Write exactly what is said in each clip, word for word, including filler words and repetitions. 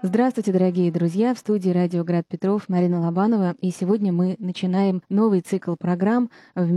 Здравствуйте, дорогие друзья! В студии «Радио Град Петров» Марина Лобанова. И сегодня мы начинаем новый цикл программ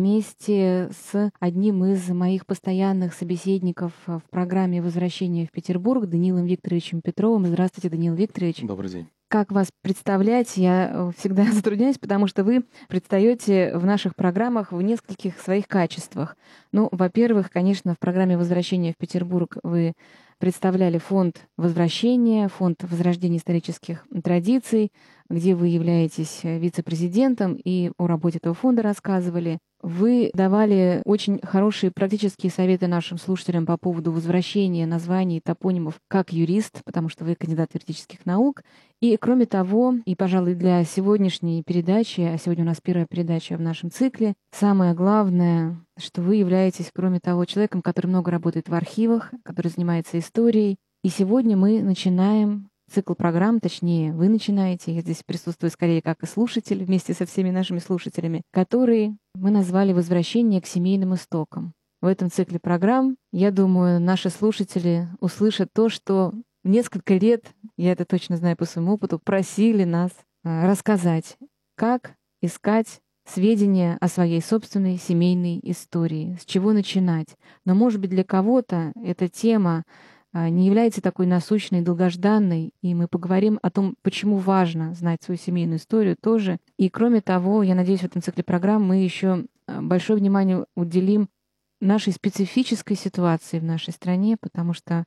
вместе с одним из моих постоянных собеседников в программе «Возвращение в Петербург» Даниилом Викторовичем Петровым. Здравствуйте, Даниил Викторович. Добрый день. Как вас представлять, я всегда затрудняюсь, потому что вы предстаете в наших программах в нескольких своих качествах. Ну, во-первых, конечно, в программе «Возвращение в Петербург» вы представляли фонд возвращения, фонд возрождения исторических традиций, где вы являетесь вице-президентом и о работе этого фонда рассказывали. Вы давали очень хорошие практические советы нашим слушателям по поводу возвращения названий, топонимов как юрист, потому что вы кандидат юридических наук. И кроме того, и, пожалуй, для сегодняшней передачи, а сегодня у нас первая передача в нашем цикле, самое главное, что вы являетесь, кроме того, человеком, который много работает в архивах, который занимается историей. И сегодня мы начинаем цикл программ, точнее, вы начинаете, я здесь присутствую скорее как и слушатель, вместе со всеми нашими слушателями, который мы назвали «Возвращение к семейным истокам». В этом цикле программ, я думаю, наши слушатели услышат то, что несколько лет, я это точно знаю по своему опыту, просили нас рассказать, как искать сведения о своей собственной семейной истории, с чего начинать. Но, может быть, для кого-то эта тема не является такой насущной, долгожданной, и мы поговорим о том, почему важно знать свою семейную историю тоже. И кроме того, я надеюсь, в этом цикле программ мы еще большое внимание уделим нашей специфической ситуации в нашей стране, потому что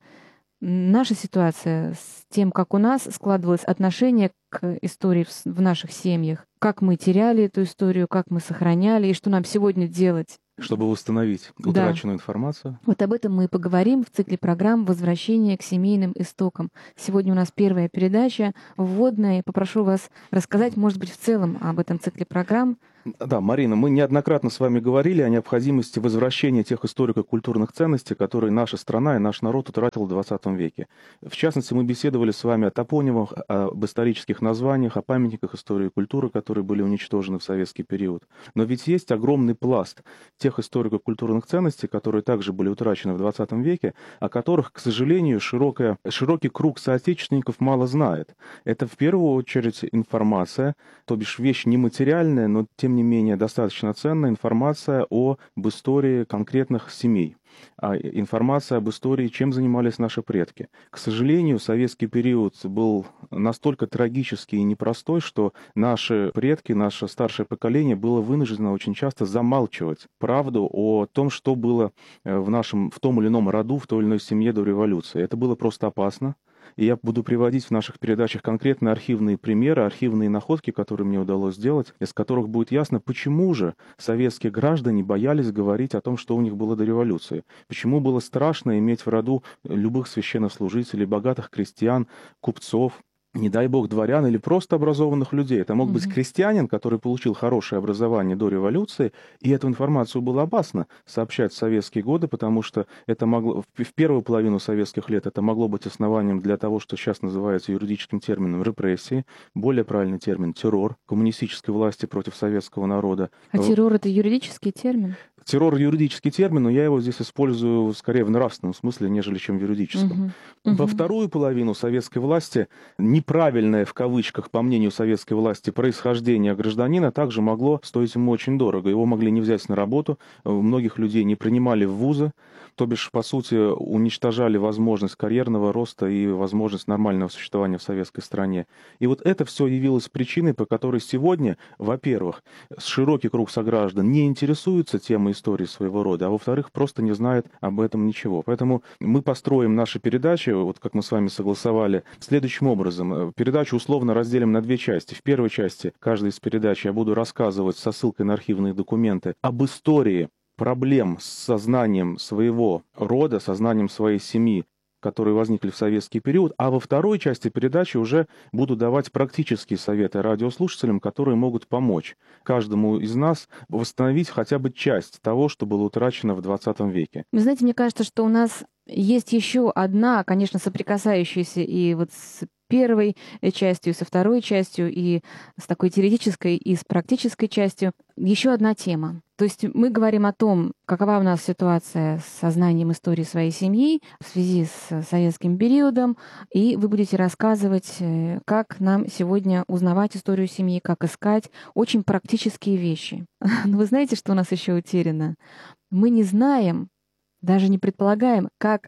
наша ситуация с тем, как у нас складывалось отношение к истории в наших семьях, как мы теряли эту историю, как мы сохраняли, и что нам сегодня делать, чтобы восстановить утраченную да. информацию. Вот об этом мы и поговорим в цикле программ «Возвращение к семейным истокам». Сегодня у нас первая передача, вводная. Попрошу вас рассказать, может быть, в целом об этом цикле программ. Да, Марина, мы неоднократно с вами говорили о необходимости возвращения тех историко-культурных ценностей, которые наша страна и наш народ утратил в двадцатом веке. В частности, мы беседовали с вами о топонимах, об исторических названиях, о памятниках истории и культуры, которые были уничтожены в советский период. Но ведь есть огромный пласт тех историко-культурных ценностей, которые также были утрачены в двадцатом веке, о которых, к сожалению, широкая, широкий круг соотечественников мало знает. Это в первую очередь информация, то бишь вещь нематериальная, но тем не менее достаточно ценная информация об истории конкретных семей. А информация об истории, чем занимались наши предки. К сожалению, советский период был настолько трагический и непростой, что наши предки, наше старшее поколение было вынуждено очень часто замалчивать правду о том, что было в нашем, в том или ином роду, в той или иной семье до революции. Это было просто опасно. И я буду приводить в наших передачах конкретные архивные примеры, архивные находки, которые мне удалось сделать, из которых будет ясно, почему же советские граждане боялись говорить о том, что у них было до революции. Почему было страшно иметь в роду любых священнослужителей, богатых крестьян, купцов, не дай бог, дворян или просто образованных людей. Это мог mm-hmm. быть крестьянин, который получил хорошее образование до революции, и эту информацию было опасно сообщать в советские годы, потому что это могло, в первую половину советских лет это могло быть основанием для того, что сейчас называется юридическим термином репрессии, более правильный термин террор коммунистической власти против советского народа. А террор — это юридический термин? Террор — юридический термин, но я его здесь использую скорее в нравственном смысле, нежели чем в юридическом. Uh-huh. Uh-huh. Во вторую половину советской власти неправильное, в кавычках, по мнению советской власти, происхождение гражданина также могло стоить ему очень дорого. Его могли не взять на работу, многих людей не принимали в вузы, то бишь, по сути, уничтожали возможность карьерного роста и возможность нормального существования в советской стране. И вот это все явилось причиной, по которой сегодня, во-первых, широкий круг сограждан не интересуется темой истории своего рода, а во-вторых, просто не знает об этом ничего. Поэтому мы построим наши передачи, вот как мы с вами согласовали, следующим образом. Передачу условно разделим на две части. В первой части каждой из передач я буду рассказывать со ссылкой на архивные документы об истории проблем с сознанием своего рода, сознанием своей семьи, которые возникли в советский период, а во второй части передачи уже буду давать практические советы радиослушателям, которые могут помочь каждому из нас восстановить хотя бы часть того, что было утрачено в двадцатом веке. Вы знаете, мне кажется, что у нас есть еще одна, конечно, соприкасающаяся и вот с первой частью, и со второй частью, и с такой теоретической, и с практической частью. Еще одна тема. То есть мы говорим о том, какова у нас ситуация с сознанием истории своей семьи в связи с советским периодом, и вы будете рассказывать, как нам сегодня узнавать историю семьи, как искать очень практические вещи. Но вы знаете, что у нас еще утеряно? Мы не знаем, даже не предполагаем, как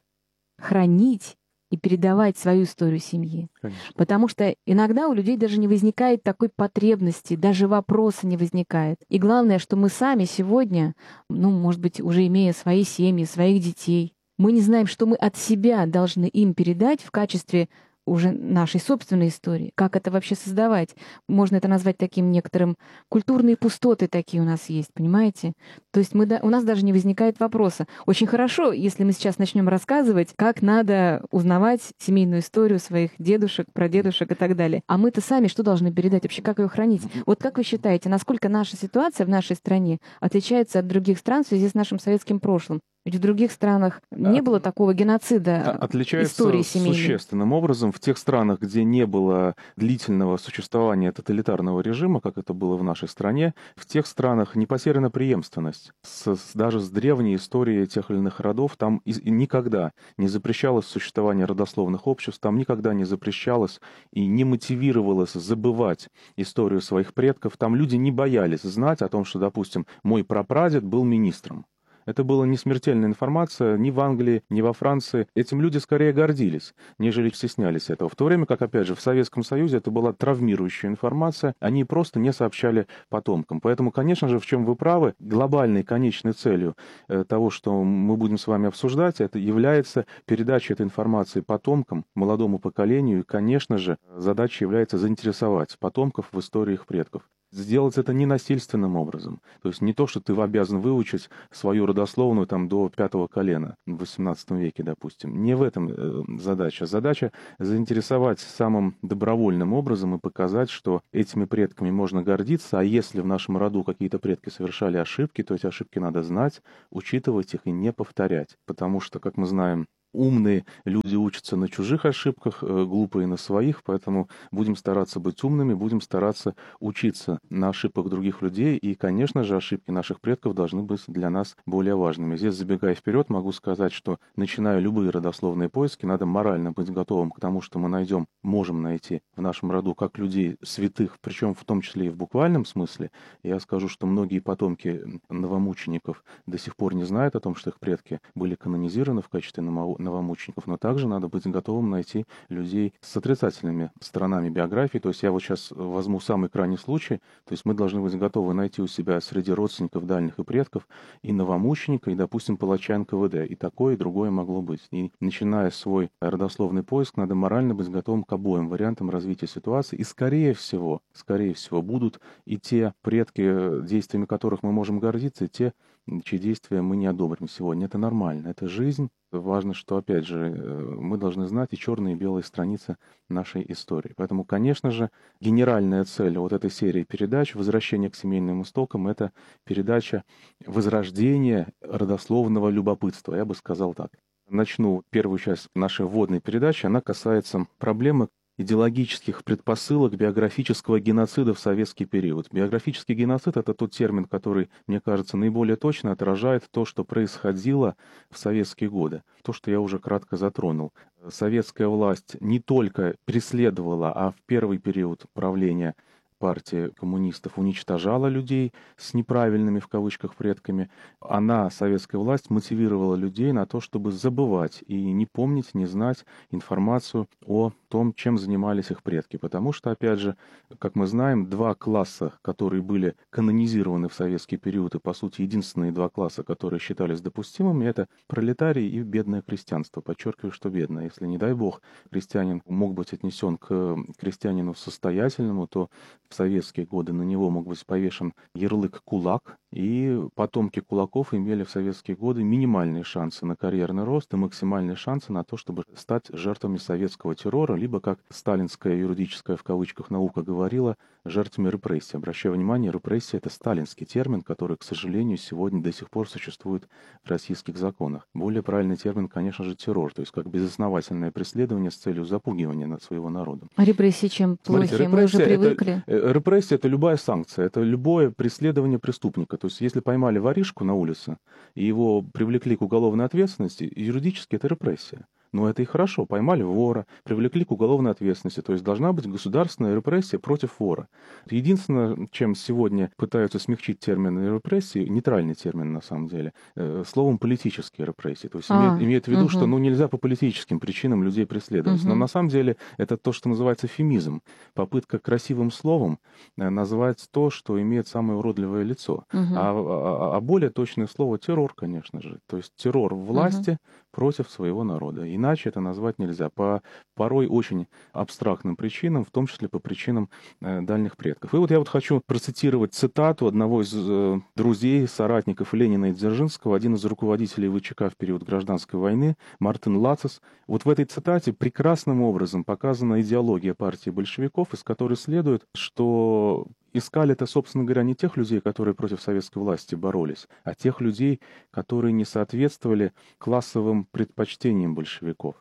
хранить и передавать свою историю семьи. Конечно. Потому что иногда у людей даже не возникает такой потребности, даже вопроса не возникает. И главное, что мы сами сегодня, ну, может быть, уже имея свои семьи, своих детей, мы не знаем, что мы от себя должны им передать в качестве уже нашей собственной истории. Как это вообще создавать? Можно это назвать таким некоторым... Культурные пустоты такие у нас есть, понимаете? То есть мы, у нас даже не возникает вопроса. Очень хорошо, если мы сейчас начнем рассказывать, как надо узнавать семейную историю своих дедушек, прадедушек и так далее. А мы-то сами что должны передать? Вообще, как ее хранить? Вот как вы считаете, насколько наша ситуация в нашей стране отличается от других стран в связи с нашим советским прошлым? Ведь в других странах не было такого геноцида Отличается истории семейной. Существенным образом. В тех странах, где не было длительного существования тоталитарного режима, как это было в нашей стране, в тех странах не потеряна преемственность. С, с, даже с древней историей тех или иных родов там и, и никогда не запрещалось существование родословных обществ, там никогда не запрещалось и не мотивировалось забывать историю своих предков. Там люди не боялись знать о том, что, допустим, мой прапрадед был министром. Это была не смертельная информация ни в Англии, ни во Франции. Этим люди скорее гордились, нежели стеснялись этого. В то время как, опять же, в Советском Союзе это была травмирующая информация, они просто не сообщали потомкам. Поэтому, конечно же, в чем вы правы, глобальной конечной целью того, что мы будем с вами обсуждать, это является передача этой информации потомкам, молодому поколению. И, конечно же, задача является заинтересовать потомков в истории их предков. Сделать это не насильственным образом. То есть не то, что ты обязан выучить свою родословную там, до пятого колена в восемнадцатом веке, допустим. Не в этом э, задача. Задача заинтересовать самым добровольным образом и показать, что этими предками можно гордиться, а если в нашем роду какие-то предки совершали ошибки, то эти ошибки надо знать, учитывать их и не повторять. Потому что, как мы знаем, умные люди учатся на чужих ошибках, глупые на своих, поэтому будем стараться быть умными, будем стараться учиться на ошибках других людей, и, конечно же, ошибки наших предков должны быть для нас более важными. Здесь, забегая вперед, могу сказать, что, начиная любые родословные поиски, надо морально быть готовым к тому, что мы найдем, можем найти в нашем роду как людей святых, причем в том числе и в буквальном смысле. Я скажу, что многие потомки новомучеников до сих пор не знают о том, что их предки были канонизированы в качестве новомучеников, но также надо быть готовым найти людей с отрицательными сторонами биографии. То есть я вот сейчас возьму самый крайний случай, то есть мы должны быть готовы найти у себя среди родственников дальних и предков и новомученика, и, допустим, палача эн ка вэ дэ. И такое, и другое могло быть. И начиная свой родословный поиск, надо морально быть готовым к обоим вариантам развития ситуации. И скорее всего, скорее всего, будут и те предки, действиями которых мы можем гордиться, и те, чьи действия мы не одобрим сегодня. Это нормально, это жизнь. Важно, что, опять же, мы должны знать и черные, и белые страницы нашей истории. Поэтому, конечно же, генеральная цель вот этой серии передач «Возвращение к семейным истокам» — это передача возрождения родословного любопытства, я бы сказал так. Начну первую часть нашей вводной передачи. Она касается проблемы идеологических предпосылок биографического геноцида в советский период. Биографический геноцид — это тот термин, который, мне кажется, наиболее точно отражает то, что происходило в советские годы. То, что я уже кратко затронул. Советская власть не только преследовала, а в первый период правления партия коммунистов уничтожала людей с неправильными, в кавычках, предками. Она, советская власть, мотивировала людей на то, чтобы забывать и не помнить, не знать информацию о том, чем занимались их предки. Потому что, опять же, как мы знаем, два класса, которые были канонизированы в советский период, и, по сути, единственные два класса, которые считались допустимыми, это пролетарии и бедное крестьянство. Подчеркиваю, что бедное. Если, не дай бог, крестьянин мог быть отнесен к крестьянину состоятельному, то в советские годы на него мог быть повешен ярлык «кулак», И потомки кулаков имели в советские годы минимальные шансы на карьерный рост и максимальные шансы на то, чтобы стать жертвами советского террора, либо, как сталинская юридическая в кавычках наука говорила, жертвами репрессий. Обращаю внимание, репрессия — это сталинский термин, который, к сожалению, сегодня до сих пор существует в российских законах. Более правильный термин, конечно же, террор, то есть как безосновательное преследование с целью запугивания над своего народа. А репрессии чем плохи? Смотрите, Мы уже репрессия привыкли. это, репрессия — это любая санкция, это любое преследование преступника. То есть если поймали воришку на улице и его привлекли к уголовной ответственности, юридически это репрессия. Но это и хорошо. Поймали вора, привлекли к уголовной ответственности. То есть должна быть государственная репрессия против вора. Единственное, чем сегодня пытаются смягчить термин репрессии, нейтральный термин на самом деле, э, словом политические репрессии. То есть А, имеет, имеет в виду, угу. что ну, нельзя по политическим причинам людей преследовать. Угу. Но на самом деле это то, что называется эвфемизм. Попытка красивым словом э, назвать то, что имеет самое уродливое лицо. Угу. А, а, а более точное слово террор, конечно же. То есть террор власти угу. против своего народа. Иначе это назвать нельзя. По порой очень абстрактным причинам, в том числе по причинам э, дальних предков. И вот я вот хочу процитировать цитату одного из э, друзей, соратников Ленина и Дзержинского, один из руководителей ВЧК в период гражданской войны, Мартин Лацис. Вот в этой цитате прекрасным образом показана идеология партии большевиков, из которой следует, что искали это, собственно говоря, не тех людей, которые против советской власти боролись, а тех людей, которые не соответствовали классовым предпочтениям большевиков.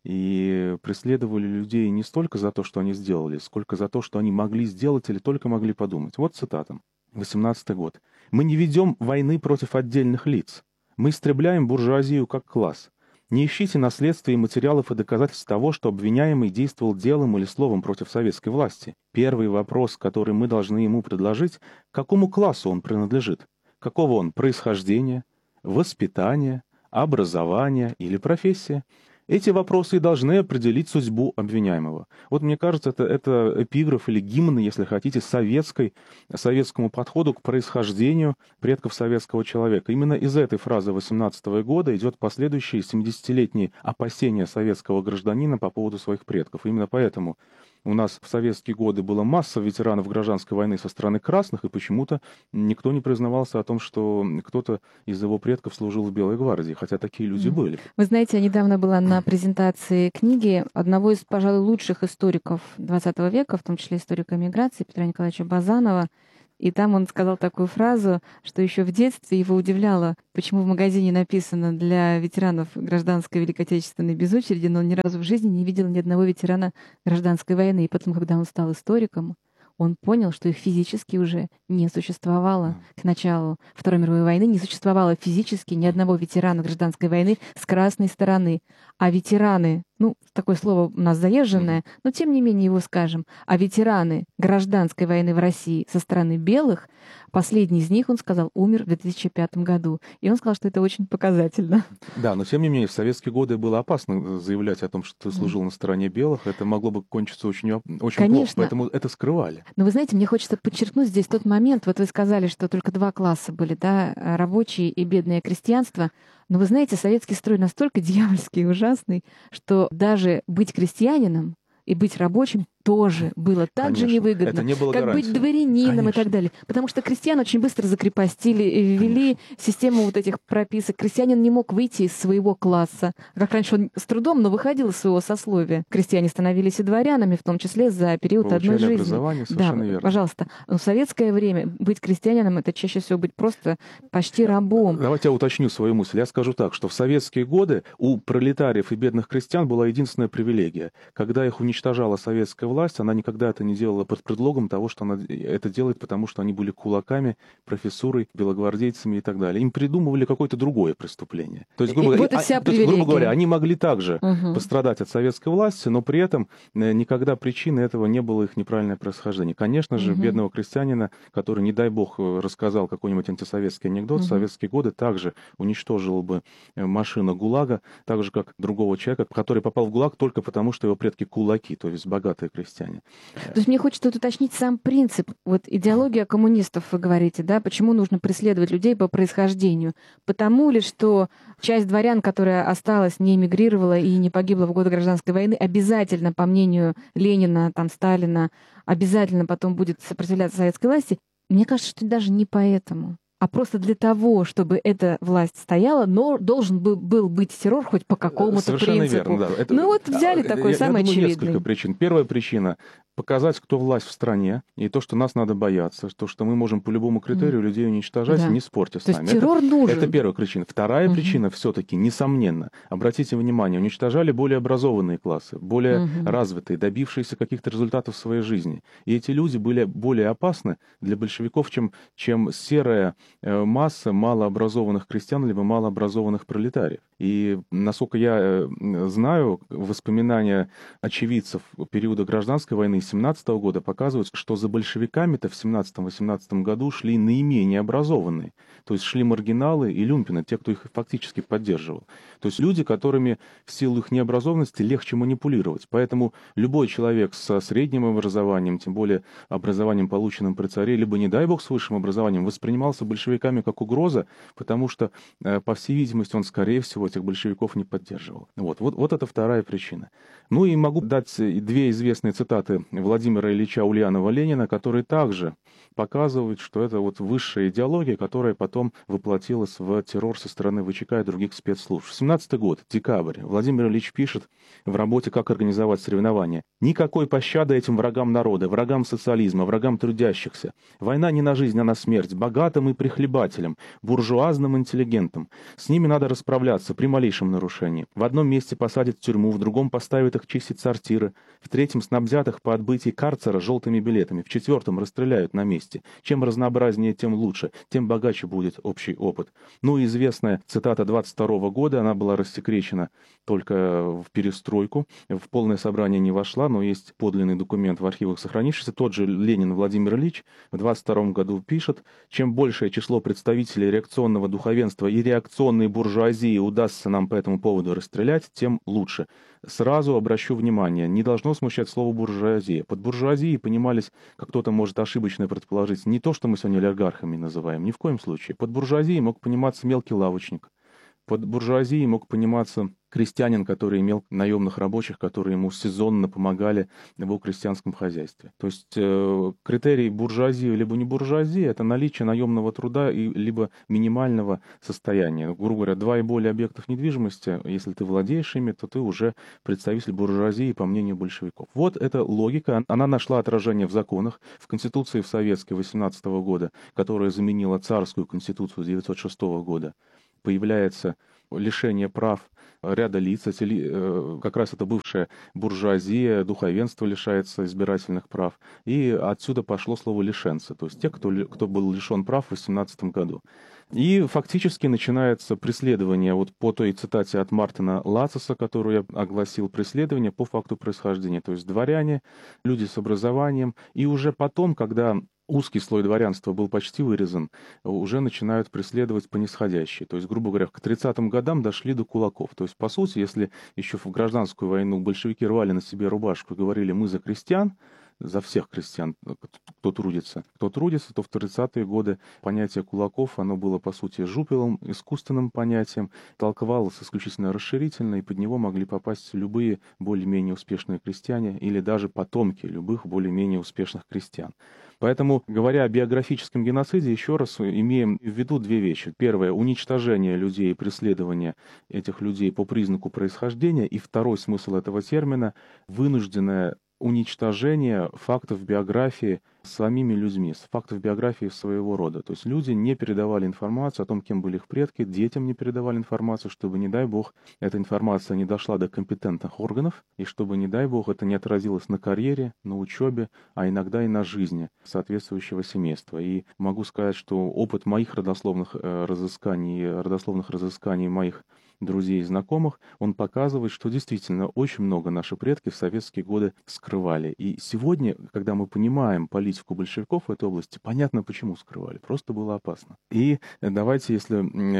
И преследовали людей не столько за то, что они сделали, сколько за то, что они могли сделать или только могли подумать. Вот цитата. восемнадцатый год. «Мы не ведем войны против отдельных лиц. Мы истребляем буржуазию как класс. Не ищите наследствия и материалов и доказательств того, что обвиняемый действовал делом или словом против советской власти. Первый вопрос, который мы должны ему предложить, к какому классу он принадлежит, какого он происхождения, воспитания, образования или профессия. Эти вопросы и должны определить судьбу обвиняемого». Вот мне кажется, это, это эпиграф или гимн, если хотите, советской, советскому подходу к происхождению предков советского человека. Именно из этой фразы восемнадцатого года идет последующие семидесятилетние опасения советского гражданина по поводу своих предков. Именно поэтому у нас в советские годы была масса ветеранов гражданской войны со стороны красных, и почему-то никто не признавался о том, что кто-то из его предков служил в Белой гвардии, хотя такие люди mm. были. Вы знаете, я недавно была на презентации книги одного из, пожалуй, лучших историков двадцатого века, в том числе историка эмиграции Петра Николаевича Базанова. И там он сказал такую фразу, что еще в детстве его удивляло, почему в магазине написано для ветеранов гражданской Великой Отечественной без очереди, но он ни разу в жизни не видел ни одного ветерана гражданской войны. И потом, когда он стал историком, он понял, что их физически уже не существовало. К началу Второй мировой войны не существовало физически ни одного ветерана гражданской войны с красной стороны. А ветераны, ну, такое слово у нас заезженное, но тем не менее его скажем, а ветераны гражданской войны в России со стороны белых, последний из них, он сказал, умер в две тысячи пятом году. И он сказал, что это очень показательно. Да, но тем не менее, в советские годы было опасно заявлять о том, что ты служил mm. на стороне белых. Это могло бы кончиться очень, очень Конечно. плохо, поэтому это скрывали. Но вы знаете, мне хочется подчеркнуть здесь тот момент, вот вы сказали, что только два класса были, да, рабочие и бедное крестьянство. Но вы знаете, советский строй настолько дьявольский и ужасный, что даже быть крестьянином и быть рабочим тоже было так Конечно. же невыгодно, Это не было как гарантией. быть дворянином Конечно. и так далее. Потому что крестьян очень быстро закрепостили, ввели Конечно. систему вот этих прописок. Крестьянин не мог выйти из своего класса. Как раньше он с трудом, но выходил из своего сословия. Крестьяне становились и дворянами, в том числе за период Получали одной жизни. образование, совершенно да, верно. Пожалуйста. Но в советское время быть крестьянином — это чаще всего быть просто почти рабом. Давайте я уточню свою мысль. Я скажу так, что в советские годы у пролетариев и бедных крестьян была единственная привилегия. Когда их уничтожала советская власть, она никогда это не делала под предлогом того, что она это делает, потому что они были кулаками, профессурой, белогвардейцами и так далее. Им придумывали какое-то другое преступление. То есть, грубо, и вот и вся а, то есть, грубо говоря, они могли также угу. пострадать от советской власти, но при этом никогда причиной этого не было их неправильное происхождение. Конечно же, угу. бедного крестьянина, который, не дай бог, рассказал какой-нибудь антисоветский анекдот, угу. в советские годы также уничтожил бы машина ГУЛАГа, так же, как другого человека, который попал в ГУЛАГ только потому, что его предки кулаки, то есть богатые крестьяне. То есть мне хочется тут уточнить сам принцип. Вот идеология коммунистов, вы говорите, да, почему нужно преследовать людей по происхождению? Потому ли, что часть дворян, которая осталась, не эмигрировала и не погибла в годы гражданской войны, обязательно, по мнению Ленина, там, Сталина, обязательно потом будет сопротивляться советской власти? Мне кажется, что даже не поэтому. а просто для того, чтобы эта власть стояла, но должен был, был быть террор хоть по какому-то Совершенно принципу. верно, да. Это, ну вот взяли такой я, самый я думаю, очевидный. несколько причин. Первая причина — показать, кто власть в стране, и то, что нас надо бояться, то, что мы можем по любому критерию mm. людей уничтожать, да. не спорьте с то нами. Есть террор это, нужен. это первая причина. Вторая mm-hmm. причина все-таки, несомненно, обратите внимание, уничтожали более образованные классы, более mm-hmm. развитые, добившиеся каких-то результатов в своей жизни. И эти люди были более опасны для большевиков, чем, чем серая масса малообразованных крестьян либо малообразованных пролетариев. И, насколько я знаю, воспоминания очевидцев периода гражданской войны семнадцатого года показывают, что за большевиками-то в семнадцатом-восемнадцатом году шли наименее образованные. То есть шли маргиналы и люмпины, те, кто их фактически поддерживал. То есть люди, которыми в силу их необразованности легче манипулировать. Поэтому любой человек со средним образованием, тем более образованием, полученным при царе, либо, не дай бог, с высшим образованием, воспринимался большевиками как угроза, потому что, по всей видимости, он, скорее всего, этих большевиков не поддерживал. Вот, вот, вот это вторая причина. Ну и могу дать две известные цитаты Владимира Ильича Ульянова-Ленина, которые также показывают, что это вот высшая идеология, которая потом воплотилась в террор со стороны ВЧК и других спецслужб. семнадцатый год, декабрь. Владимир Ильич пишет в работе «Как организовать соревнования». «Никакой пощады этим врагам народа, врагам социализма, врагам трудящихся. Война не на жизнь, а на смерть, богатым и прихлебателям, буржуазным интеллигентам. С ними надо расправляться при малейшем нарушении. В одном месте посадят в тюрьму, в другом поставят их чистить сортиры, в третьем снабдят их по отбытии карцера желтыми билетами, в четвертом расстреляют на месте. Чем разнообразнее, тем лучше, тем богаче будет общий опыт». Ну и известная цитата двадцать второго года, она была рассекречена только в перестройку, в полное собрание не вошла, но есть подлинный документ в архивах сохранившийся. Тот же Ленин Владимир Ильич в двадцать втором году пишет: «Чем большее число представителей реакционного духовенства и реакционной буржуазии удастся нам по этому поводу расстрелять, тем лучше». Сразу обращу внимание, не должно смущать слово «буржуазия». Под буржуазией понимались, как кто-то может ошибочно предположить, не то, что мы сегодня олигархами называем, ни в коем случае. Под буржуазией мог пониматься мелкий лавочник. Под буржуазией мог пониматься крестьянин, который имел наемных рабочих, которые ему сезонно помогали в его крестьянском хозяйстве. То есть э, критерий буржуазии либо не буржуазии — это наличие наемного труда и либо минимального состояния. Грубо говоря, два и более объектов недвижимости, если ты владеешь ими, то ты уже представитель буржуазии, по мнению большевиков. Вот эта логика, она нашла отражение в законах, в Конституции в советской восемнадцатого года, которая заменила царскую Конституцию девятьсот шестого года. Появляется лишение прав ряда лиц, эти, как раз это бывшая буржуазия, духовенство лишается избирательных прав, и отсюда пошло слово «лишенцы», то есть те, кто, кто был лишен прав в восемнадцатом году. И фактически начинается преследование, вот по той цитате от Мартина Лацеса, которую я огласил, преследование по факту происхождения, то есть дворяне, люди с образованием, и уже потом, когда узкий слой дворянства был почти вырезан, уже начинают преследовать по нисходящей. То есть, грубо говоря, к тридцатым годам дошли до кулаков. То есть, по сути, если еще в гражданскую войну большевики рвали на себе рубашку и говорили «мы за крестьян», за всех крестьян, кто трудится, кто трудится, то в тридцатые годы понятие кулаков, оно было, по сути, жупелом, искусственным понятием, толковалось исключительно расширительно, и под него могли попасть любые более-менее успешные крестьяне или даже потомки любых более-менее успешных крестьян. Поэтому, говоря о биографическом геноциде, еще раз имеем в виду две вещи. Первое — уничтожение людей, преследование этих людей по признаку происхождения. И второй смысл этого термина — вынужденное уничтожение фактов биографии самими людьми, фактов биографии своего рода. То есть люди не передавали информацию о том, кем были их предки, детям не передавали информацию, чтобы, не дай бог, эта информация не дошла до компетентных органов, и чтобы, не дай бог, это не отразилось на карьере, на учебе, а иногда и на жизни соответствующего семейства. И могу сказать, что опыт моих родословных разысканий, родословных разысканий моих друзей и знакомых, он показывает, что действительно очень много наши предки в советские годы скрывали. И сегодня, когда мы понимаем политику большевиков в этой области, понятно, почему скрывали. Просто было опасно. И давайте, если,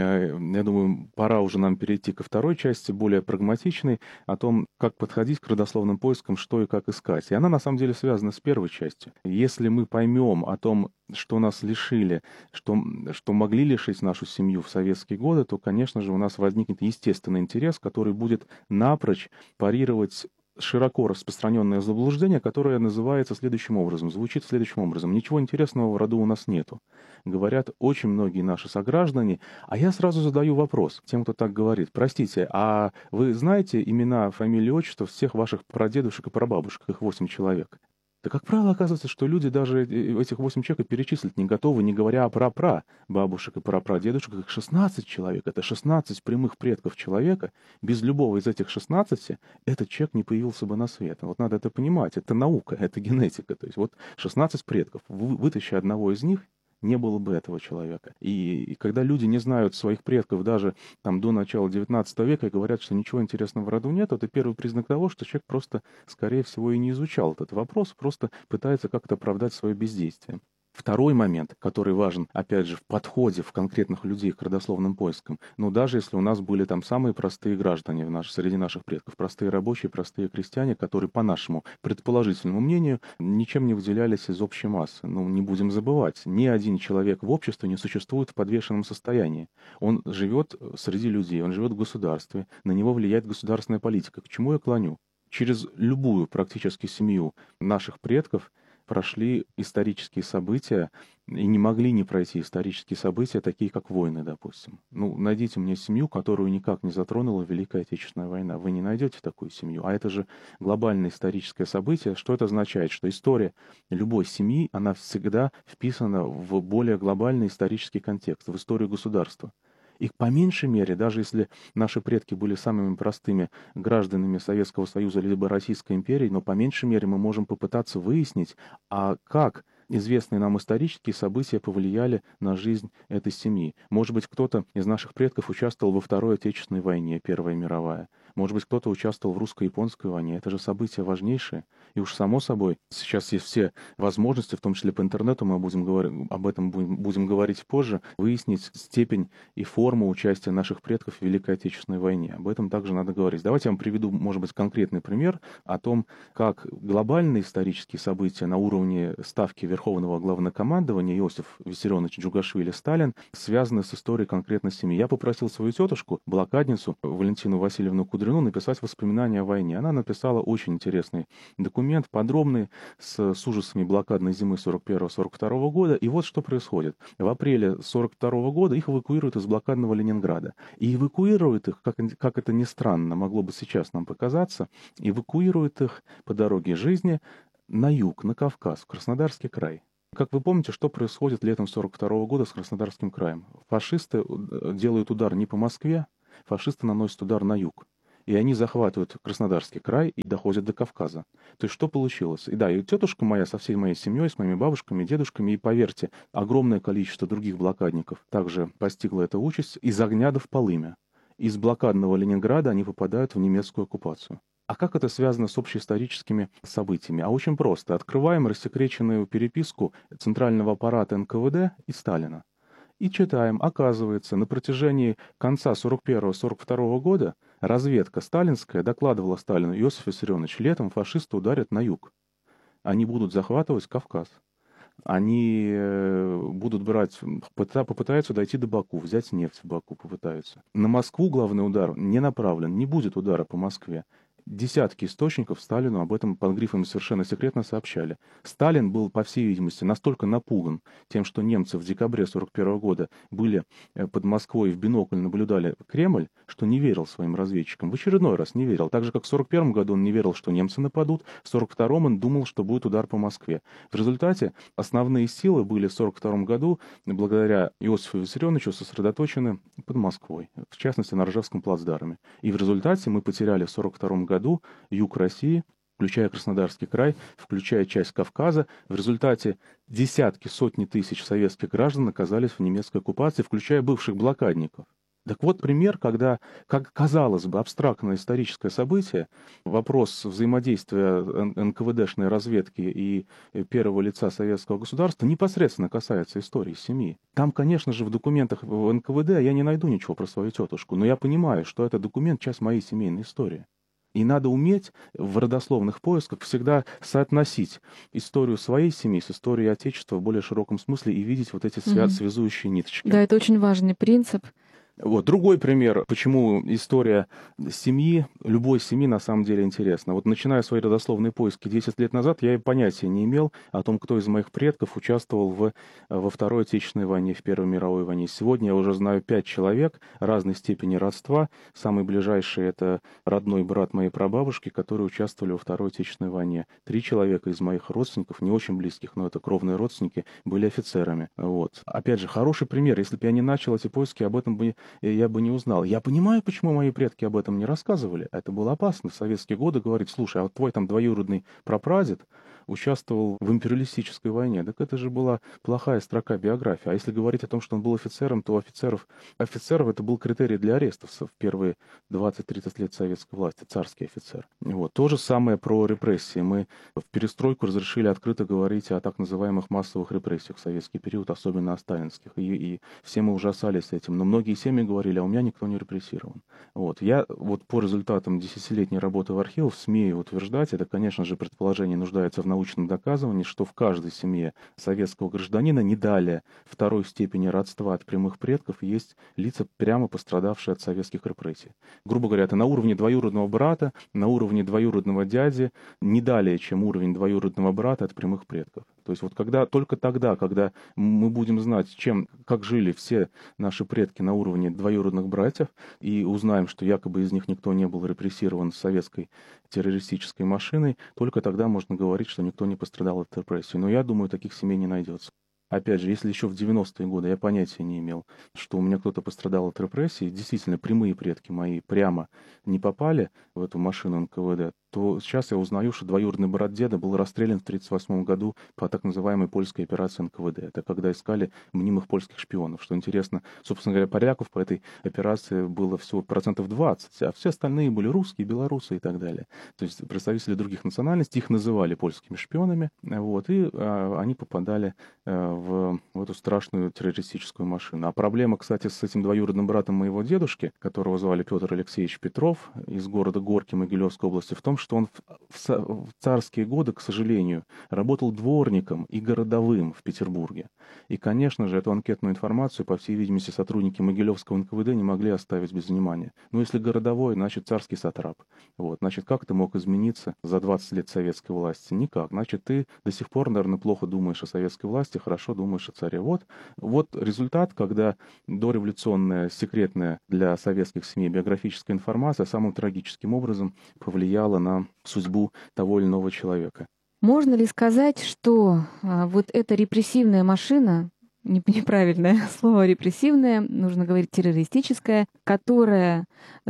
я думаю, пора уже нам перейти ко второй части, более прагматичной, о том, как подходить к родословным поискам, что и как искать. И она, на самом деле, связана с первой частью. Если мы поймем о том, что нас лишили, что, что могли лишить нашу семью в советские годы, то, конечно же, у нас возникнет естественный интерес, который будет напрочь парировать широко распространенное заблуждение, которое называется следующим образом, звучит следующим образом. Ничего интересного в роду у нас нету. Говорят очень многие наши сограждане, а я сразу задаю вопрос тем, кто так говорит. Простите, а вы знаете имена, фамилии, отчества всех ваших прадедушек и прабабушек, их восемь человек? Да, как правило, оказывается, что люди даже этих восемь человек перечислить не готовы, не говоря о пра-пра бабушек и пра-прадедушек, их шестнадцать человек. Это шестнадцать прямых предков человека. Без любого из этих шестнадцати этот человек не появился бы на свет. Вот надо это понимать. Это наука, это генетика. То есть вот шестнадцать предков. Вы- Вытащи одного из них, не было бы этого человека. И, и когда люди не знают своих предков даже там, до начала девятнадцатого века и говорят, что ничего интересного в роду нет, это первый признак того, что человек просто, скорее всего, и не изучал этот вопрос, просто пытается как-то оправдать свое бездействие. Второй момент, который важен, опять же, в подходе в конкретных людей к родословным поискам, ну, даже если у нас были там самые простые граждане в наш, среди наших предков, простые рабочие, простые крестьяне, которые, по нашему предположительному мнению, ничем не выделялись из общей массы. Ну, не будем забывать, ни один человек в обществе не существует в подвешенном состоянии. Он живет среди людей, он живет в государстве, на него влияет государственная политика. К чему я клоню? Через любую практически семью наших предков прошли исторические события и не могли не пройти исторические события, такие как войны, допустим. Ну, найдите мне семью, которую никак не затронула Великая Отечественная война. Вы не найдете такую семью. А это же глобальное историческое событие. Что это означает? Что история любой семьи, она всегда вписана в более глобальный исторический контекст, в историю государства. И по меньшей мере, даже если наши предки были самыми простыми гражданами Советского Союза либо Российской империи, но по меньшей мере мы можем попытаться выяснить, а как известные нам исторические события повлияли на жизнь этой семьи. Может быть, кто-то из наших предков участвовал во Второй Отечественной войне, Первая мировая. Может быть, кто-то участвовал в русско-японской войне. Это же события важнейшие. И уж само собой, сейчас есть все возможности, в том числе по интернету, мы будем говорить, об этом будем, будем говорить позже, выяснить степень и форму участия наших предков в Великой Отечественной войне. Об этом также надо говорить. Давайте я вам приведу, может быть, конкретный пример о том, как глобальные исторические события на уровне ставки Верховного Главнокомандования Иосиф Виссарионович Джугашвили Сталин связаны с историей конкретно семьи. Я попросил свою тетушку, блокадницу Валентину Васильевну Кудрину, написать воспоминания о войне. Она написала очень интересный документ, подробный, с, с ужасами блокадной зимы сорок первого сорок второго года. И вот что происходит. В апреле сорок второго года их эвакуируют из блокадного Ленинграда. И эвакуируют их, как, как это ни странно, могло бы сейчас нам показаться, эвакуируют их по дороге жизни на юг, на Кавказ, в Краснодарский край. Как вы помните, что происходит летом сорок второго года с Краснодарским краем? Фашисты делают удар не по Москве, фашисты наносят удар на юг. И они захватывают Краснодарский край и доходят до Кавказа. То есть что получилось? И да, и тетушка моя со всей моей семьей, с моими бабушками, дедушками, и поверьте, огромное количество других блокадников также постигла эта участь из Огня до Вполымя. Из блокадного Ленинграда они попадают в немецкую оккупацию. А как это связано с общеисторическими событиями? А очень просто. Открываем рассекреченную переписку центрального аппарата эн ка вэ дэ и Сталина. И читаем, оказывается, на протяжении конца сорок первого сорок второго года разведка сталинская докладывала Сталину: Иосиф Виссарионович, летом фашисты ударят на юг. Они будут захватывать Кавказ. Они будут брать, попытаются дойти до Баку, взять нефть в Баку попытаются. На Москву главный удар не направлен, не будет удара по Москве. Десятки источников Сталину об этом под грифом совершенно секретно сообщали. Сталин был, по всей видимости, настолько напуган тем, что немцы в декабре сорок первого года были под Москвой и в бинокль наблюдали Кремль, что не верил своим разведчикам. В очередной раз не верил. Так же, как в сорок первом году он не верил, что немцы нападут, в сорок втором он думал, что будет удар по Москве. В результате основные силы были в сорок втором году, благодаря Иосифу Виссарионовичу, сосредоточены под Москвой, в частности, на Ржевском плацдарме. И в результате мы потеряли в сорок втором году году юг России, включая Краснодарский край, включая часть Кавказа. В результате десятки, сотни тысяч советских граждан оказались в немецкой оккупации, включая бывших блокадников. Так вот пример, когда, как казалось бы, абстрактное историческое событие, вопрос взаимодействия эн ка вэ дэшной разведки и первого лица советского государства непосредственно касается истории семьи. Там, конечно же, в документах в эн ка вэ дэ я не найду ничего про свою тетушку, но я понимаю, что этот документ — часть моей семейной истории. И надо уметь в родословных поисках всегда соотносить историю своей семьи с историей Отечества в более широком смысле и видеть вот эти свя- связующие ниточки. Да, это очень важный принцип. Вот. Другой пример, почему история семьи, любой семьи на самом деле интересна. Вот начиная свои родословные поиски десять лет назад, я и понятия не имел о том, кто из моих предков участвовал в, во Второй Отечественной войне, в Первой мировой войне. Сегодня я уже знаю пять человек разной степени родства. Самый ближайший — это родной брат моей прабабушки, которые участвовали во Второй Отечественной войне. Три человека из моих родственников, не очень близких, но это кровные родственники, были офицерами. Вот. Опять же, хороший пример. Если бы я не начал эти поиски, об этом бы я бы не узнал. Я понимаю, почему мои предки об этом не рассказывали. Это было опасно в советские годы говорить: слушай, а вот твой там двоюродный прапрадед участвовал в империалистической войне. Так это же была плохая строка биографии. А если говорить о том, что он был офицером, то офицеров, офицеров это был критерий для арестов в первые двадцать-тридцать лет советской власти, царский офицер. Вот. То же самое про репрессии. Мы в перестройку разрешили открыто говорить о так называемых массовых репрессиях в советский период, особенно о сталинских. И, и все мы ужасались этим. Но многие семьи говорили: а у меня никто не репрессирован. Вот. Я вот по результатам десятилетней работы в архивах смею утверждать, это, конечно же, предположение нуждается в научном доказывании, что в каждой семье советского гражданина не далее второй степени родства от прямых предков есть лица, прямо пострадавшие от советских репрессий. Грубо говоря, это на уровне двоюродного брата, на уровне двоюродного дяди, не далее, чем уровень двоюродного брата от прямых предков. То есть вот когда, только тогда, когда мы будем знать, чем, как жили все наши предки на уровне двоюродных братьев, и узнаем, что якобы из них никто не был репрессирован советской террористической машиной, только тогда можно говорить, что никто не пострадал от репрессий. Но я думаю, таких семей не найдется. Опять же, если еще в девяностые годы я понятия не имел, что у меня кто-то пострадал от репрессий, действительно, прямые предки мои прямо не попали в эту машину эн ка вэ дэ, то сейчас я узнаю, что двоюродный брат деда был расстрелян в тридцать восьмом году по так называемой польской операции эн ка вэ дэ. Это когда искали мнимых польских шпионов. Что интересно, собственно говоря, поляков по этой операции было всего процентов двадцать, а все остальные были русские, белорусы и так далее. То есть представители других национальностей, их называли польскими шпионами, вот, и а, они попадали а, в, в эту страшную террористическую машину. А проблема, кстати, с этим двоюродным братом моего дедушки, которого звали Петр Алексеевич Петров, из города Горки Могилевской области, в том, что он в, в, в царские годы, к сожалению, работал дворником и городовым в Петербурге. И, конечно же, эту анкетную информацию, по всей видимости, сотрудники Могилевского эн ка вэ дэ не могли оставить без внимания. Но если городовой, значит, царский сатрап. Вот. Значит, как ты мог измениться за двадцать лет советской власти? Никак. Значит, ты до сих пор, наверное, плохо думаешь о советской власти, хорошо думаешь о царе. Вот, вот результат, когда дореволюционная, секретная для советских семей биографическая информация самым трагическим образом повлияла на судьбу того или иного человека. Можно ли сказать, что а, вот эта репрессивная машина, неправильное слово репрессивное, нужно говорить террористическая, которая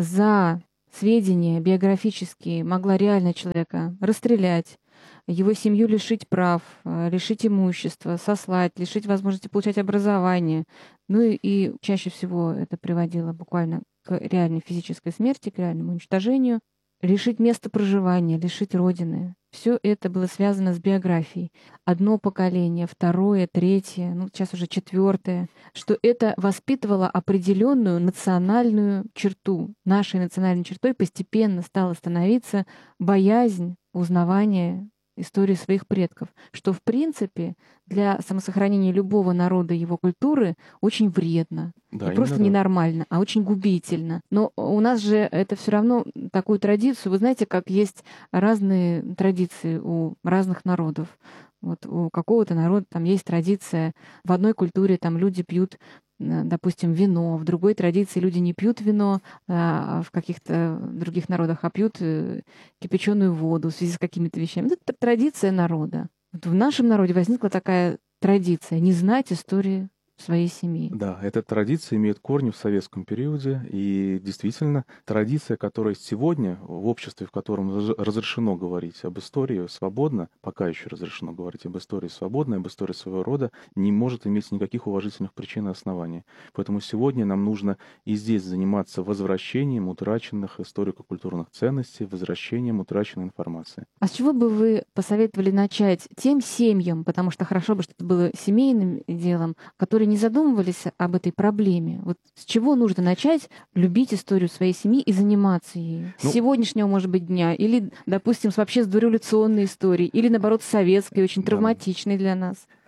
за сведения биографические могла реально человека расстрелять, его семью лишить прав, лишить имущества, сослать, лишить возможности получать образование. Ну и, и чаще всего это приводило буквально к реальной физической смерти, к реальному уничтожению, лишить места проживания, лишить родины. Все это было связано с биографией. Одно поколение, второе, третье, ну сейчас уже четвертое, что это воспитывало определенную национальную черту. Нашей национальной чертой постепенно стала становиться боязнь узнавания истории своих предков, что, в принципе, для самосохранения любого народа и его культуры очень вредно. Да, не просто да. ненормально, а очень губительно. Но у нас же это все равно такую традицию. Вы знаете, как есть разные традиции у разных народов. Вот у какого-то народа там есть традиция, в одной культуре там люди пьют, допустим, вино, в другой традиции люди не пьют вино, а в каких-то других народах, а пьют кипяченую воду в связи с какими-то вещами. Это традиция народа. Вот в нашем народе возникла такая традиция — не знать истории своей семьи. Да, эта традиция имеет корни в советском периоде, и действительно традиция, которая сегодня в обществе, в котором разрешено говорить об истории свободно, пока еще разрешено говорить об истории свободно, об истории своего рода, не может иметь никаких уважительных причин и оснований. Поэтому сегодня нам нужно и здесь заниматься возвращением утраченных историко-культурных ценностей, возвращением утраченной информации. А с чего бы вы посоветовали начать тем семьям, потому что хорошо бы, что это было семейным делом, которые не задумывались об этой проблеме? Вот с чего нужно начать любить историю своей семьи и заниматься ею? С ну, сегодняшнего, может быть, дня? Или, допустим, с вообще с дореволюционной историей? Или, наоборот, с советской, очень травматичной да. для нас?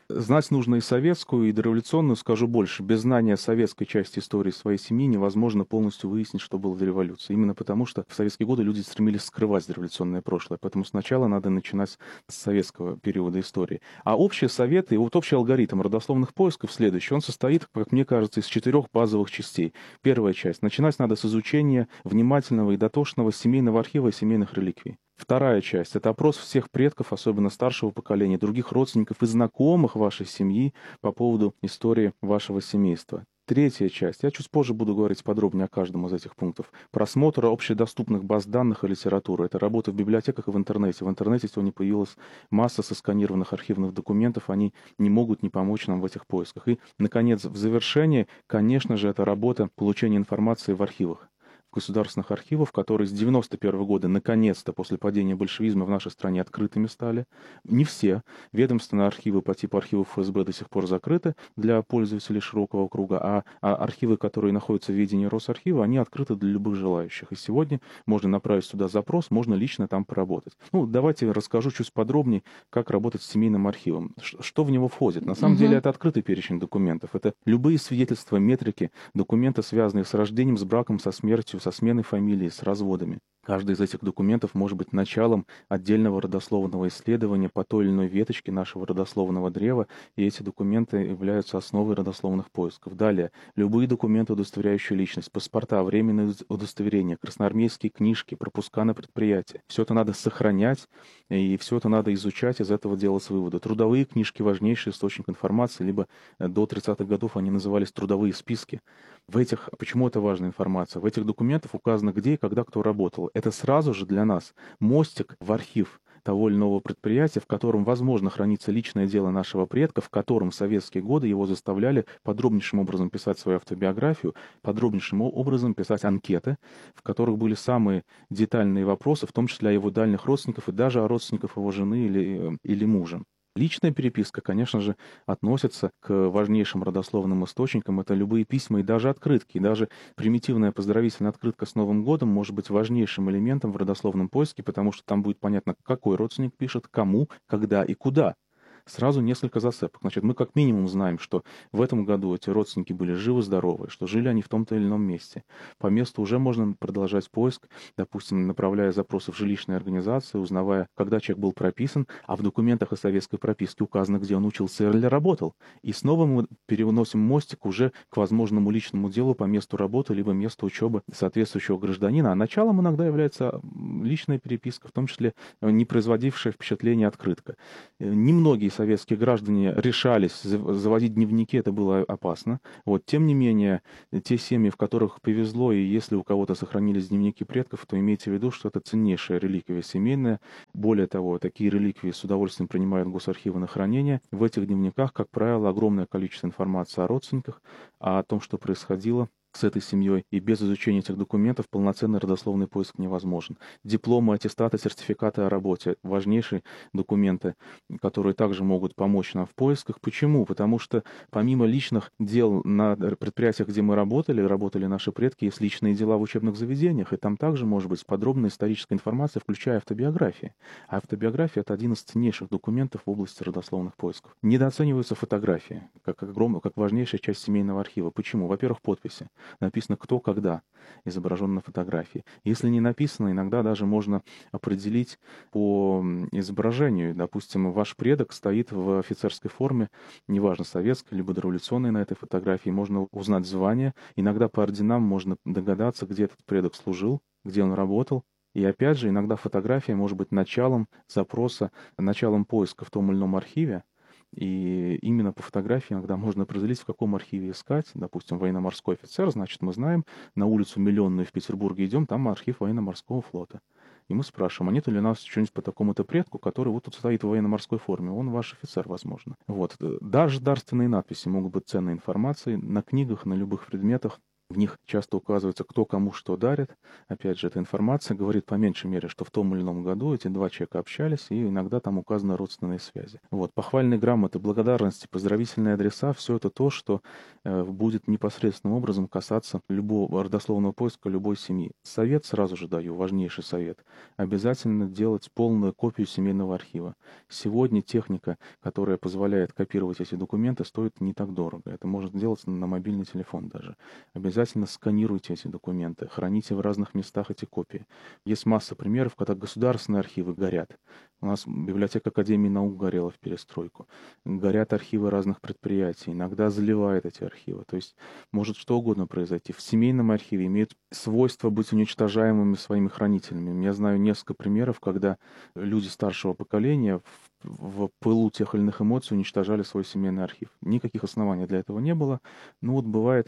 Знать нужно и советскую, и дореволюционную, скажу больше. Без знания советской части истории своей семьи невозможно полностью выяснить, что было в революции. Именно потому, что в советские годы люди стремились скрывать дореволюционное прошлое. Поэтому сначала надо начинать с советского периода истории. А общие советы, и вот общий алгоритм родословных поисков следующий. Он состоит, как мне кажется, из четырех базовых частей. Первая часть. Начинать надо с изучения внимательного и дотошного семейного архива и семейных реликвий. Вторая часть — это опрос всех предков, особенно старшего поколения, других родственников и знакомых вашей семьи по поводу истории вашего семейства. Третья часть. Я чуть позже буду говорить подробнее о каждом из этих пунктов. Просмотр общедоступных баз данных и литературы. Это работа в библиотеках и в интернете. В интернете сегодня появилась масса сосканированных архивных документов. Они не могут не помочь нам в этих поисках. И, наконец, в завершении, конечно же, это работа получения информации в архивах. Государственных архивов, которые с девяносто первого года наконец-то после падения большевизма в нашей стране открытыми стали. Не все. Ведомственные архивы по типу архивов эф эс бэ до сих пор закрыты для пользователей широкого круга, а, а архивы, которые находятся в ведении Росархива, они открыты для любых желающих. И сегодня можно направить сюда запрос, можно лично там поработать. Ну, давайте расскажу чуть подробнее, как работать с семейным архивом. Что в него входит? На самом Мгм. деле это открытый перечень документов. Это любые свидетельства, метрики, документы, связанные с рождением, с браком, со смертью, со сменой фамилии, с разводами. Каждый из этих документов может быть началом отдельного родословного исследования по той или иной веточке нашего родословного древа, и эти документы являются основой родословных поисков. Далее, любые документы, удостоверяющие личность, паспорта, временные удостоверения, красноармейские книжки, пропуска на предприятие. Все это надо сохранять, и все это надо изучать, из этого делать выводы. Трудовые книжки — важнейший источник информации, либо до тридцатых годов они назывались трудовые списки. В этих, почему это важная информация? В этих документах указано, где и когда кто работал. Это сразу же для нас мостик в архив того или иного предприятия, в котором, возможно, хранится личное дело нашего предка, в котором в советские годы его заставляли подробнейшим образом писать свою автобиографию, подробнейшим образом писать анкеты, в которых были самые детальные вопросы, в том числе о его дальних родственников и даже о родственниках его жены или, или мужа. Личная переписка, конечно же, относится к важнейшим родословным источникам. Это любые письма и даже открытки. И даже примитивная поздравительная открытка с Новым годом может быть важнейшим элементом в родословном поиске, потому что там будет понятно, какой родственник пишет, кому, когда и куда. Сразу несколько зацепок. Значит, мы как минимум знаем, что в этом году эти родственники были живы-здоровы, что жили они в том-то или ином месте. По месту уже можно продолжать поиск, допустим, направляя запросы в жилищные организации, узнавая, когда человек был прописан, а в документах о советской прописке указано, где он учился или работал. И снова мы переносим мостик уже к возможному личному делу по месту работы, либо месту учебы соответствующего гражданина. А началом иногда является личная переписка, в том числе не производившая впечатление открытка. Немногие советские граждане решались заводить дневники, это было опасно. Вот. Тем не менее, те семьи, в которых повезло, и если у кого-то сохранились дневники предков, то имейте в виду, что это ценнейшая реликвия семейная. Более того, такие реликвии с удовольствием принимают госархивы на хранение. В этих дневниках, как правило, огромное количество информации о родственниках, о том, что происходило с этой семьей, и без изучения этих документов полноценный родословный поиск невозможен. Дипломы, аттестаты, сертификаты о работе — важнейшие документы, которые также могут помочь нам в поисках. Почему? Потому что помимо личных дел на предприятиях, где мы работали, работали наши предки, есть личные дела в учебных заведениях, и там также может быть подробная историческая информация, включая автобиографии. А автобиография — это один из ценнейших документов в области родословных поисков. Недооцениваются фотографии, как, огромная, как важнейшая часть семейного архива. Почему? Во-первых, подписи. Написано кто, когда изображен на фотографии. Если не написано, иногда даже можно определить по изображению. Допустим, ваш предок стоит в офицерской форме, неважно, советской, либо дореволюционной на этой фотографии. Можно узнать звание. Иногда по орденам можно догадаться, где этот предок служил, где он работал. И опять же, иногда фотография может быть началом запроса, началом поиска в том или ином архиве. И именно по фотографии иногда можно определить, в каком архиве искать. Допустим, военно-морской офицер, значит, мы знаем, на улицу Миллионную в Петербурге идем, там архив военно-морского флота. И мы спрашиваем, а нет ли у нас что-нибудь по такому-то предку, который вот тут стоит в военно-морской форме? Он ваш офицер, возможно. Вот. Даже дарственные надписи могут быть ценной информацией на книгах, на любых предметах. В них часто указывается, кто кому что дарит. Опять же, эта информация говорит по меньшей мере, что в том или ином году эти два человека общались, и иногда там указаны родственные связи. Вот. Похвальные грамоты, благодарности, поздравительные адреса — все это то, что э, будет непосредственным образом касаться любого родословного поиска любой семьи. Совет сразу же даю, важнейший совет. Обязательно делать полную копию семейного архива. Сегодня техника, которая позволяет копировать эти документы, стоит не так дорого. Это можно сделать на мобильный телефон даже. Обязательно сканируйте эти документы, храните в разных местах эти копии. Есть масса примеров, когда государственные архивы горят. У нас библиотека Академии наук горела в перестройку. Горят архивы разных предприятий. Иногда заливают эти архивы. То есть может что угодно произойти. В семейном архиве имеют свойство быть уничтожаемыми своими хранителями. Я знаю несколько примеров, когда люди старшего поколения в пылу тех или иных эмоций уничтожали свой семейный архив. Никаких оснований для этого не было. Но вот бывает,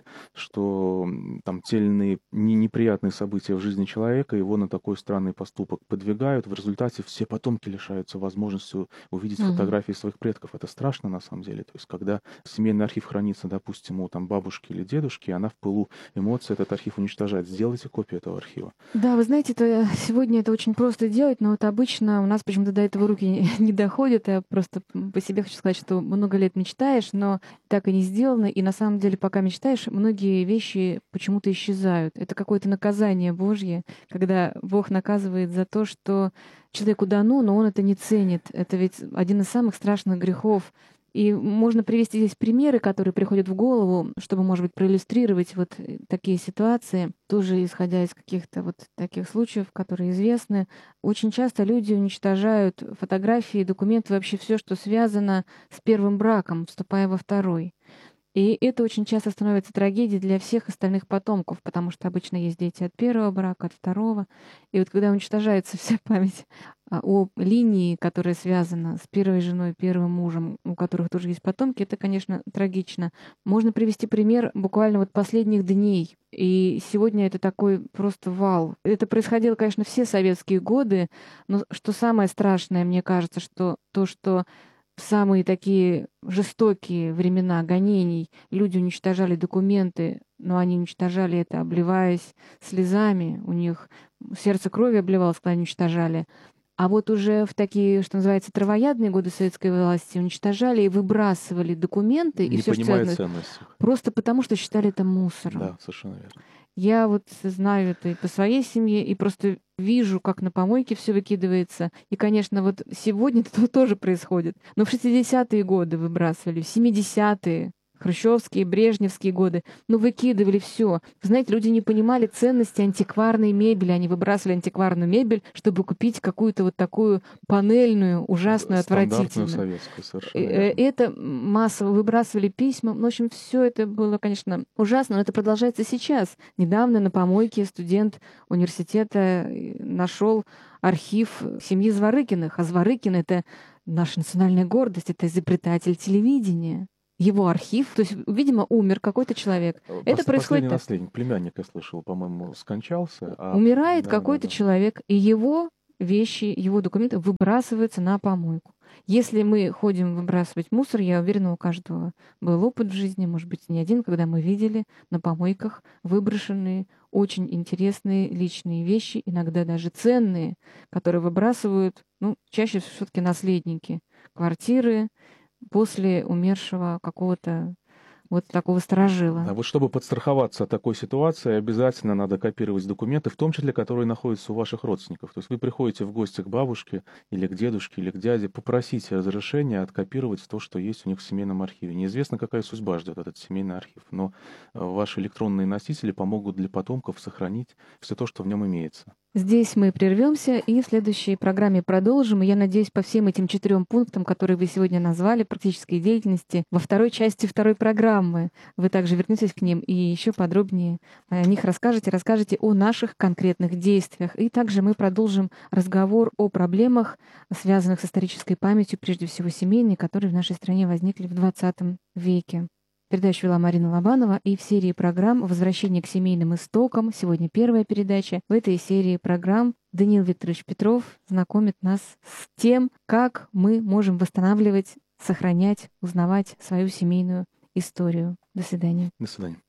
что там те или иные неприятные события в жизни человека его на такой странный поступок подвигают. В результате все потомки лишаются возможности увидеть Мгм. фотографии своих предков. Это страшно на самом деле. То есть когда семейный архив хранится, допустим, у там, бабушки или дедушки, она в пылу эмоций этот архив уничтожает. Сделайте копию этого архива. Да, вы знаете, это, сегодня это очень просто делать, но вот обычно у нас почему-то до этого руки не, не доходят. Я просто по себе хочу сказать, что много лет мечтаешь, но так и не сделано. И на самом деле, пока мечтаешь, многие вещи почему-то исчезают. Это какое-то наказание Божье, когда Бог наказывает за то, что человеку дано, но он это не ценит. Это ведь один из самых страшных грехов. И можно привести здесь примеры, которые приходят в голову, чтобы, может быть, проиллюстрировать вот такие ситуации, тоже исходя из каких-то вот таких случаев, которые известны. Очень часто люди уничтожают фотографии, документы, вообще все, что связано с первым браком, вступая во второй. И это очень часто становится трагедией для всех остальных потомков, потому что обычно есть дети от первого брака, от второго. И вот когда уничтожается вся память а, о линии, которая связана с первой женой, первым мужем, у которых тоже есть потомки, это, конечно, трагично. Можно привести пример буквально вот последних дней. И сегодня это такой просто вал. Это происходило, конечно, все советские годы, но что самое страшное, мне кажется, что то, что в самые такие жестокие времена гонений люди уничтожали документы, но они уничтожали это, обливаясь слезами. У них сердце кровью обливалось, когда они уничтожали. А вот уже в такие, что называется, травоядные годы советской власти уничтожали и выбрасывали документы и Не все, что понимая связано, ценности. просто потому, что считали это мусором. Да, совершенно верно. Я вот знаю это и по своей семье, и просто вижу, как на помойке все выкидывается. И, конечно, вот сегодня это тоже происходит. Но в шестидесятые годы выбрасывали, в семидесятые, хрущевские, брежневские годы, ну, выкидывали все. Знаете, люди не понимали ценности антикварной мебели. Они выбрасывали антикварную мебель, чтобы купить какую-то вот такую панельную, ужасную, Стандартную отвратительную. советскую, совершенно Э, э, верно. Это массово выбрасывали письма. Ну, в общем, все это было, конечно, ужасно, но это продолжается сейчас. Недавно на помойке студент университета нашел архив семьи Зворыкиных. А Зворыкин — это наша национальная гордость, это изобретатель телевидения. Его архив, то есть, видимо, умер какой-то человек. Э, Это пос- происходит Последний так. наследник, племянник, я слышал, по-моему, скончался. А... Умирает Да, да, какой-то да. человек, и его вещи, его документы выбрасываются на помойку. Если мы ходим выбрасывать мусор, я уверена, у каждого был опыт в жизни, может быть, не один, когда мы видели на помойках выброшенные очень интересные личные вещи, иногда даже ценные, которые выбрасывают, ну, чаще все-таки наследники квартиры после умершего какого-то вот такого Да, старожила. вот чтобы подстраховаться от такой ситуации, обязательно надо копировать документы, в том числе, которые находятся у ваших родственников. То есть вы приходите в гости к бабушке или к дедушке или к дяде, попросите разрешения откопировать то, что есть у них в семейном архиве. Неизвестно, какая судьба ждет этот семейный архив, но э, ваши электронные носители помогут для потомков сохранить все то, что в нем имеется. Здесь мы прервемся и в следующей программе продолжим. И я надеюсь, по всем этим четырем пунктам, которые вы сегодня назвали, практической деятельности, во второй части второй программы вы также вернетесь к ним и еще подробнее о них расскажете, расскажете о наших конкретных действиях. И также мы продолжим разговор о проблемах, связанных с исторической памятью, прежде всего семейной, которые в нашей стране возникли в двадцатом веке. Передачу вела Марина Лобанова, и в серии программ «Возвращение к семейным истокам» сегодня первая передача. В этой серии программ Даниил Викторович Петров знакомит нас с тем, как мы можем восстанавливать, сохранять, узнавать свою семейную историю. До свидания. До свидания.